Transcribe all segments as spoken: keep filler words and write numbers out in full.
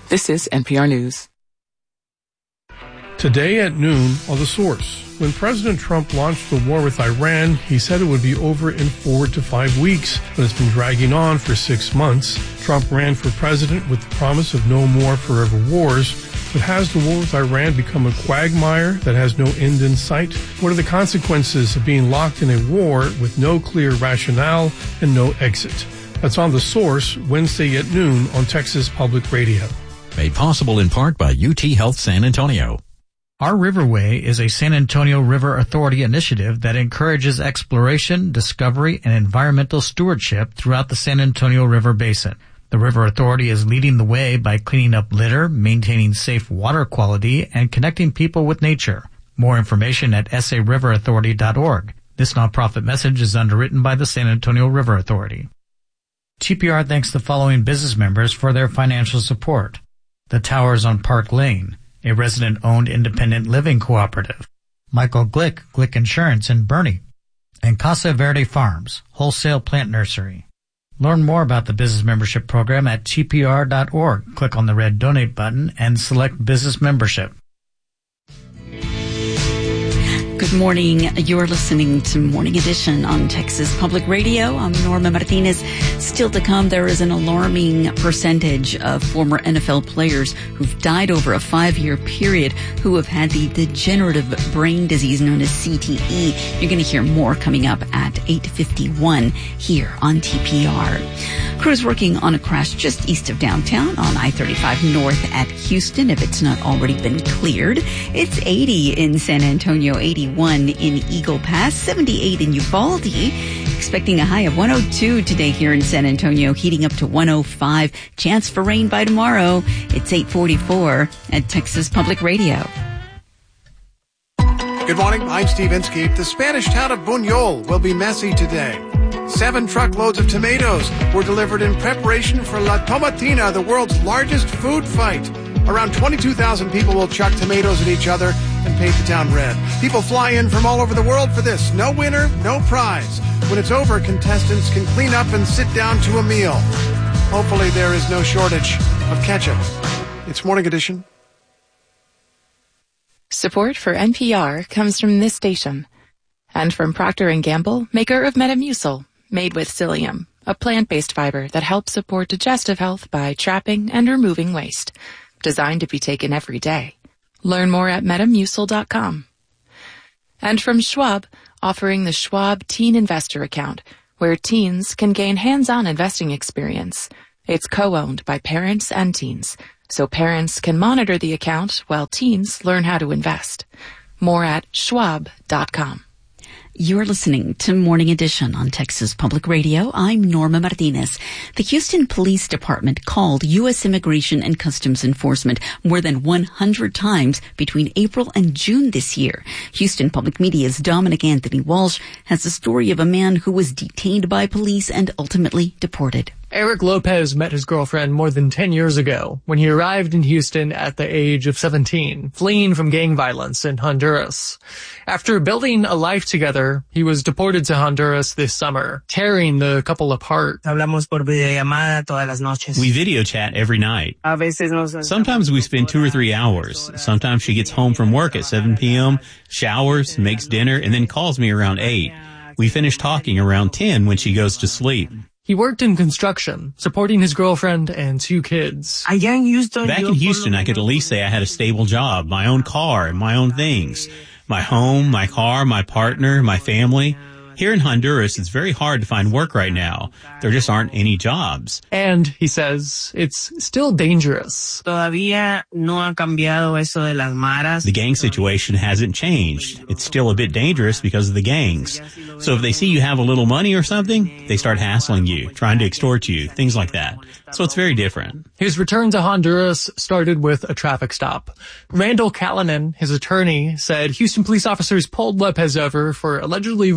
This is N P R News. Today at noon on The Source. When President Trump launched the war with Iran, he said it would be over in four to five weeks, but it's been dragging on for six months. Trump ran for president with the promise of no more forever wars. But has the war with Iran become a quagmire that has no end in sight? What are the consequences of being locked in a war with no clear rationale and no exit? That's on The Source, Wednesday at noon on Texas Public Radio. Made possible in part by U T Health San Antonio. Our Riverway is a San Antonio River Authority initiative that encourages exploration, discovery, and environmental stewardship throughout the San Antonio River Basin. The River Authority is leading the way by cleaning up litter, maintaining safe water quality, and connecting people with nature. More information at s a river authority dot org. This nonprofit message is underwritten by the San Antonio River Authority. T P R thanks the following business members for their financial support. The Towers on Park Lane, a resident-owned independent living cooperative. Michael Glick, Glick Insurance in Bernie. And Casa Verde Farms, wholesale plant nursery. Learn more about the business membership program at T P R dot org. Click on the red donate button and select business membership. Good morning. You're listening to Morning Edition on Texas Public Radio. I'm Norma Martinez. Still to come, there is an alarming percentage of former N F L players who've died over a five-year period who have had the degenerative brain disease known as C T E. You're going to hear more coming up at eight fifty-one here on T P R. Crews working on a crash just east of downtown on I thirty-five north at Houston, if it's not already been cleared. It's eighty in San Antonio, eighty-one in Eagle Pass, seventy-eight in Uvalde. Expecting a high of one oh two today here in San Antonio, heating up to one oh five. Chance for rain by tomorrow. It's eight forty-four at Texas Public Radio. Good morning, I'm Steve Inskeep. The Spanish town of Buñol will be messy today. Seven truckloads of tomatoes were delivered in preparation for La Tomatina, the world's largest food fight. Around twenty-two thousand people will chuck tomatoes at each other and paint the town red. People fly in from all over the world for this. No winner, no prize. When it's over, contestants can clean up and sit down to a meal. Hopefully there is no shortage of ketchup. It's Morning Edition. Support for N P R comes from this station and from Procter and Gamble, maker of Metamucil, made with psyllium, a plant-based fiber that helps support digestive health by trapping and removing waste. Designed to be taken every day. Learn more at metamucil dot com. And from Schwab, offering the Schwab Teen Investor Account, where teens can gain hands-on investing experience. It's co-owned by parents and teens, so parents can monitor the account while teens learn how to invest. More at schwab dot com. You're listening to Morning Edition on Texas Public Radio. I'm Norma Martinez. The Houston Police Department called U S Immigration and Customs Enforcement more than one hundred times between April and June this year. Houston Public Media's Dominic Anthony Walsh has the story of a man who was detained by police and ultimately deported. Eric Lopez met his girlfriend more than ten years ago when he arrived in Houston at the age of seventeen, fleeing from gang violence in Honduras. After building a life together, he was deported to Honduras this summer, tearing the couple apart. We video chat every night. Sometimes we spend two or three hours. Sometimes she gets home from work at seven p.m., showers, makes dinner, and then calls me around eight. We finish talking around ten when she goes to sleep. He worked in construction, supporting his girlfriend and two kids. Back in Houston, I could at least say I had a stable job, my own car, and my own things. My home, my car, my partner, my family. Here in Honduras, it's very hard to find work right now. There just aren't any jobs. And, he says, it's still dangerous. The gang situation hasn't changed. It's still a bit dangerous because of the gangs. So if they see you have a little money or something, they start hassling you, trying to extort you, things like that. So it's very different. His return to Honduras started with a traffic stop. Randall Callanan, his attorney, said Houston police officers pulled Lopez over for allegedly rolling through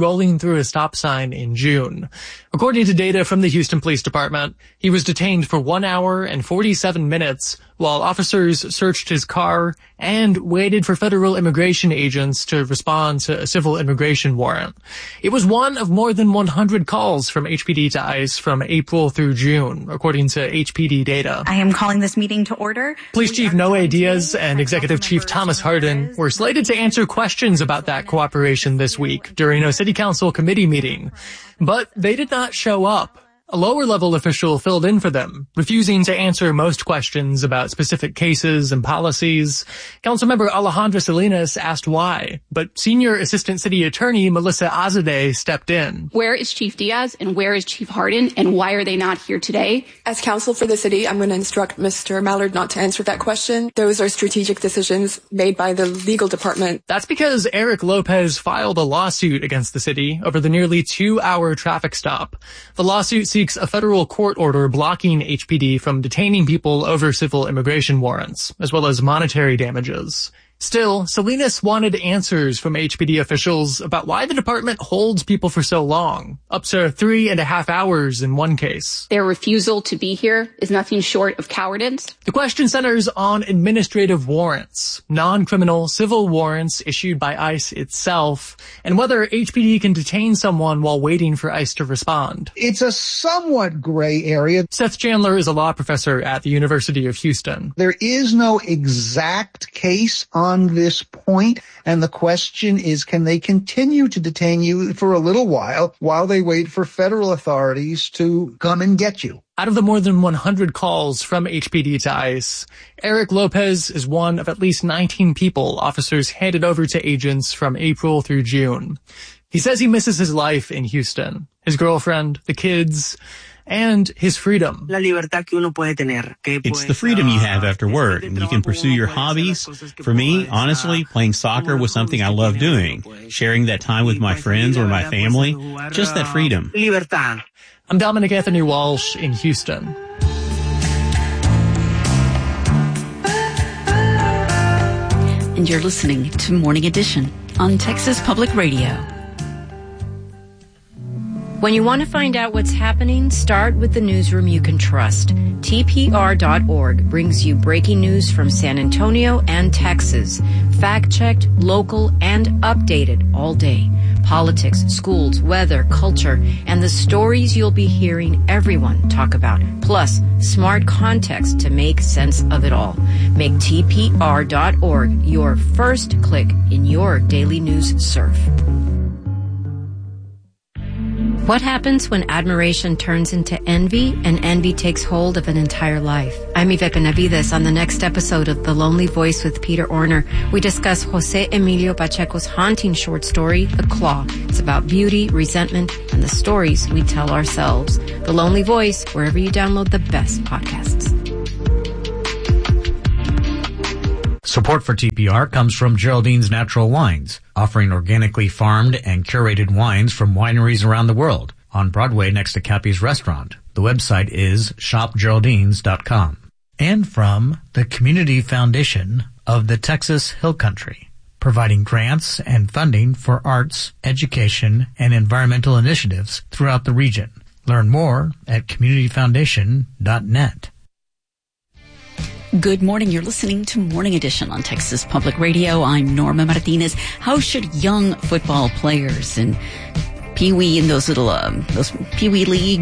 over a stop sign in June. According to data from the Houston Police Department, he was detained for one hour and forty-seven minutes while officers searched his car and waited for federal immigration agents to respond to a civil immigration warrant. It was one of more than one hundred calls from H P D to ICE from April through June, according to H P D data. I am calling this meeting to order. Police Chief Noe Diaz and Executive Chief Thomas Hardin were slated to answer questions about that cooperation this week during a City Council committee meeting, but they did not show up. A lower-level official filled in for them, refusing to answer most questions about specific cases and policies. Councilmember Alejandra Salinas asked why, but Senior Assistant City Attorney Melissa Azadeh stepped in. Where is Chief Diaz and where is Chief Hardin, and why are they not here today? As counsel for the city, I'm going to instruct Mister Mallard not to answer that question. Those are strategic decisions made by the legal department. That's because Eric Lopez filed a lawsuit against the city over the nearly two-hour traffic stop. The lawsuit seeks a federal court order blocking H P D from detaining people over civil immigration warrants, as well as monetary damages. Still, Salinas wanted answers from H P D officials about why the department holds people for so long, up to three and a half hours in one case. Their refusal to be here is nothing short of cowardice. The question centers on administrative warrants, non-criminal civil warrants issued by ICE itself, and whether H P D can detain someone while waiting for ICE to respond. It's a somewhat gray area. Seth Chandler is a law professor at the University of Houston. There is no exact case on On this point, and the question is, can they continue to detain you for a little while while they wait for federal authorities to come and get you? Out of the more than one hundred calls from H P D to ICE, Eric Lopez is one of at least nineteen people officers handed over to agents from April through June. He says he misses his life in Houston, his girlfriend, the kids, and his freedom. It's the freedom you have after work, and you can pursue your hobbies. For me, honestly, playing soccer was something I love doing. Sharing that time with my friends or my family, just that freedom. I'm Dominic Anthony Walsh in Houston. And you're listening to Morning Edition on Texas Public Radio. When you want to find out what's happening, start with the newsroom you can trust. T P R dot org brings you breaking news from San Antonio and Texas. Fact-checked, local, and updated all day. Politics, schools, weather, culture, and the stories you'll be hearing everyone talk about. Plus, smart context to make sense of it all. Make T P R dot org your first click in your daily news surf. What happens when admiration turns into envy and envy takes hold of an entire life? I'm Yvette Benavides. On the next episode of The Lonely Voice with Peter Orner, we discuss Jose Emilio Pacheco's haunting short story, The Claw. It's about beauty, resentment, and the stories we tell ourselves. The Lonely Voice, wherever you download the best podcasts. Support for T P R comes from Geraldine's Natural Wines, offering organically farmed and curated wines from wineries around the world. On Broadway next to Cappy's Restaurant. The website is shop geraldines dot com. And from the Community Foundation of the Texas Hill Country, providing grants and funding for arts, education, and environmental initiatives throughout the region. Learn more at community foundation dot net. Good morning. You're listening to Morning Edition on Texas Public Radio. I'm Norma Martinez. How should young football players and Pee Wee and those little, um, those Pee Wee League